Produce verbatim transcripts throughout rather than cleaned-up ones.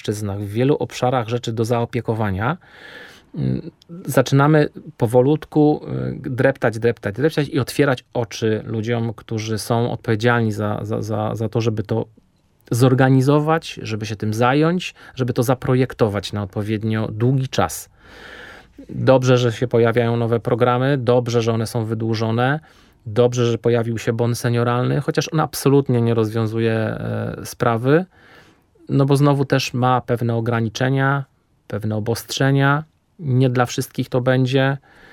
płaszczyznach, w wielu obszarach rzeczy do zaopiekowania, zaczynamy powolutku dreptać, dreptać, dreptać i otwierać oczy ludziom, którzy są odpowiedzialni za, za, za, za to, żeby to zorganizować, żeby się tym zająć, żeby to zaprojektować na odpowiednio długi czas. Dobrze, że się pojawiają nowe programy, dobrze, że one są wydłużone, dobrze, że pojawił się bon senioralny, chociaż on absolutnie nie rozwiązuje e, sprawy, no bo znowu też ma pewne ograniczenia, pewne obostrzenia, nie dla wszystkich to będzie,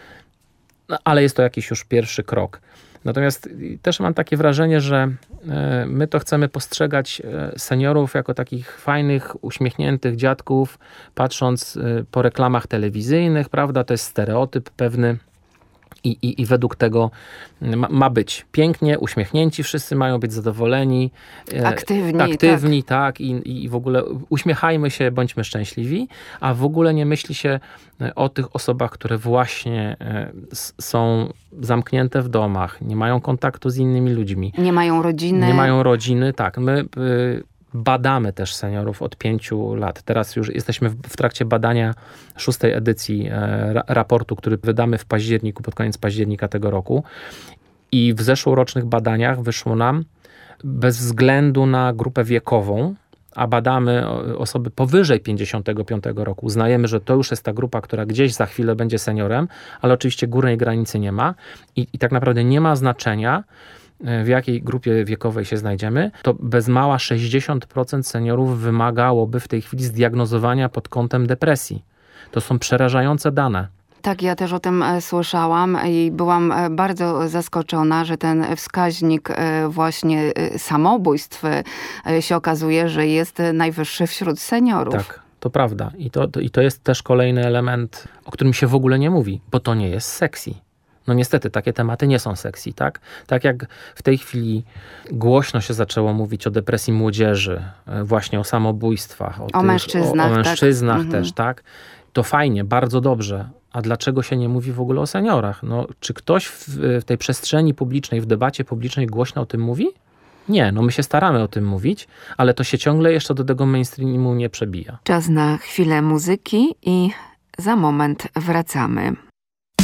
no, ale jest to jakiś już pierwszy krok. Natomiast też mam takie wrażenie, że my to chcemy postrzegać seniorów jako takich fajnych, uśmiechniętych dziadków, patrząc po reklamach telewizyjnych, prawda? To jest stereotyp pewny. I, i, I według tego ma, ma być pięknie, uśmiechnięci, wszyscy mają być zadowoleni, aktywni, aktywni tak, tak i, i w ogóle uśmiechajmy się, bądźmy szczęśliwi, a w ogóle nie myśli się o tych osobach, które właśnie są zamknięte w domach, nie mają kontaktu z innymi ludźmi. Nie mają rodziny. Nie mają rodziny, tak. My y, badamy też seniorów od pięciu lat. Teraz już jesteśmy w, w trakcie badania szóstej edycji e, ra, raportu, który wydamy w październiku, pod koniec października tego roku. I w zeszłorocznych badaniach wyszło nam, bez względu na grupę wiekową, a badamy osoby powyżej pięćdziesiątego piątego roku. Uznajemy, że to już jest ta grupa, która gdzieś za chwilę będzie seniorem, ale oczywiście górnej granicy nie ma. I, i tak naprawdę nie ma znaczenia, w jakiej grupie wiekowej się znajdziemy, to bez mała sześćdziesiąt procent seniorów wymagałoby w tej chwili zdiagnozowania pod kątem depresji. To są przerażające dane. Tak, ja też o tym słyszałam i byłam bardzo zaskoczona, że ten wskaźnik właśnie samobójstw się okazuje, że jest najwyższy wśród seniorów. Tak, to prawda. I to, to, i to jest też kolejny element, o którym się w ogóle nie mówi, bo to nie jest sexy. No niestety, takie tematy nie są sexy, tak? Tak jak w tej chwili głośno się zaczęło mówić o depresji młodzieży, właśnie o samobójstwach. O, o tych, mężczyznach. O, o mężczyznach tak. też, tak? To fajnie, bardzo dobrze. A dlaczego się nie mówi w ogóle o seniorach? No, czy ktoś w, w tej przestrzeni publicznej, w debacie publicznej głośno o tym mówi? Nie, no my się staramy o tym mówić, ale to się ciągle jeszcze do tego mainstreamu nie przebija. Czas na chwilę muzyki i za moment wracamy.